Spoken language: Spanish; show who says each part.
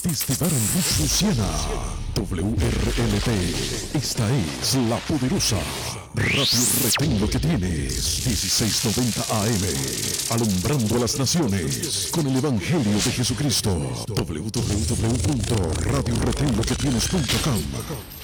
Speaker 1: desde Baranruch, Luisiana. WRLT. Esta es la poderosa Radio Retén Lo que Tienes. 1690 AM. Alumbrando a las naciones con el Evangelio de Jesucristo. www.radioretenloquetienes.com.